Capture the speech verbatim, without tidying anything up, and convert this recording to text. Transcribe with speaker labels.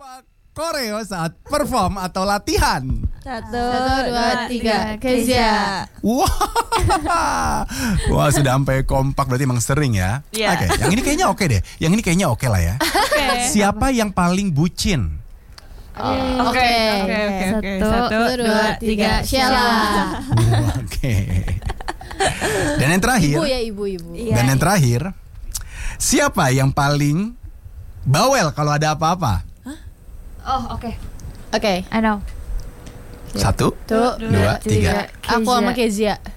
Speaker 1: Apa koreo saat perform atau latihan?
Speaker 2: Satu, dua, tiga, Kezia.
Speaker 1: Wah, wah sudah sampai kompak berarti emang sering ya.
Speaker 2: Iya.
Speaker 1: Oke, yang ini kayaknya oke deh. Yang ini kayaknya oke lah ya.
Speaker 2: Oke.
Speaker 1: Siapa yang paling bucin?
Speaker 2: Oke, oke, oke, oke. Satu, dua, tiga, Sheila.
Speaker 1: Oke. Dan yang terakhir.
Speaker 3: Ibu ya, ibu-ibu.
Speaker 1: Dan yang terakhir, siapa yang paling bawel kalau ada apa-apa?
Speaker 2: Oh, oke.
Speaker 3: Oke.
Speaker 2: I know.
Speaker 1: Satu,
Speaker 3: Tuh,
Speaker 1: dua, tiga.
Speaker 3: Aku sama Kezia.